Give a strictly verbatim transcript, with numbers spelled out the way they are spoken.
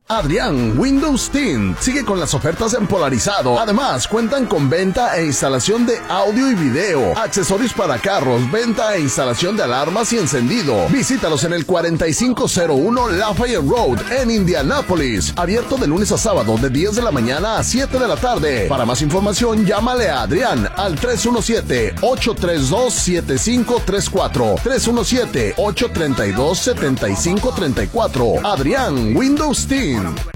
Adrián Windows Tint sigue con las ofertas en polarizado. Además, cuentan con venta e instalación de audio y video, accesorios para carros, venta e instalación de alarmas y encendido. Visítalos en el cuarenta y cinco cero uno Lafayette Road en Indianápolis. Abierto de lunes a sábado de diez de la mañana a siete de la tarde. Para más información, llámale a Adrián al tres uno siete, ocho tres dos, siete cinco tres cuatro. tres uno siete, ocho tres dos, siete cinco tres cuatro. Adrián Windows Tint.